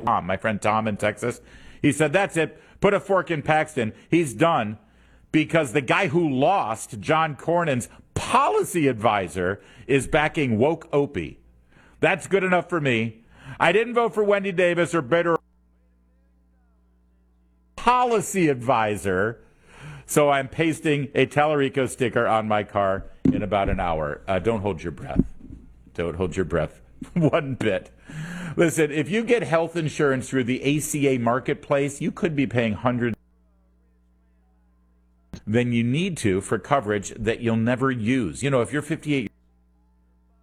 My friend Tom in Texas, he said, that's it. Put a fork in Paxton. He's done because the guy who lost, John Cornyn's policy advisor, is backing woke Opie. That's good enough for me. I didn't vote for Wendy Davis or Beto policy advisor, so I'm pasting a Tallarico sticker on my car in about an hour. Don't hold your breath. Don't hold your breath one bit. Listen, if you get health insurance through the ACA marketplace, you could be paying hundreds than you need to for coverage that you'll never use. You know, if you're 58